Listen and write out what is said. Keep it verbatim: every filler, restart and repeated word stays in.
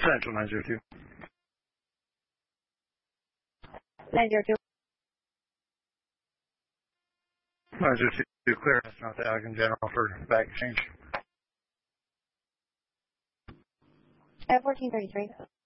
Central nine zero two. nine zero two. nine zero two, clear. That's not the Allegan General for back exchange. At fourteen thirty-three.